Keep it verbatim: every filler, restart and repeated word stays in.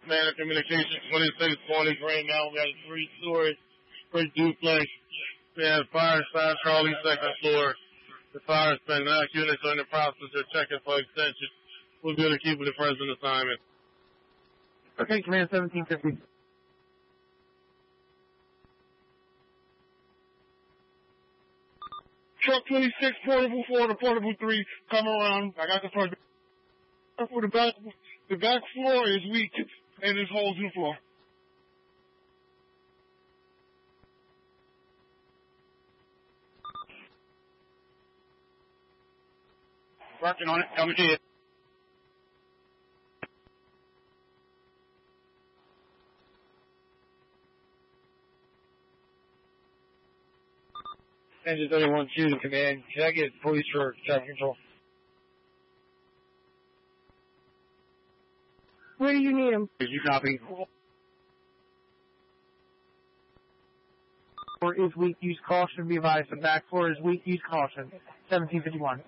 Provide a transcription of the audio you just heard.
Man of Communications twenty-six forty right now. We got a three-story brick duplex. We have fire side Charlie second floor. The fire spent nine units are in the process of checking for extension. We'll be able to keep with the present assignment. Okay, Command seventeen fifty. Truck twenty-six, portable four to portable three, come around. I got the front for the back. The back floor is weak, and there's holes in the floor. Working on it. Tell me to it. Engine thirty-one two to command. Can I get police for traffic control? Where do you need them? Did you copy? Floor is weak. Use caution. Be advised. The back floor is weak. Use caution. seventeen fifty-one.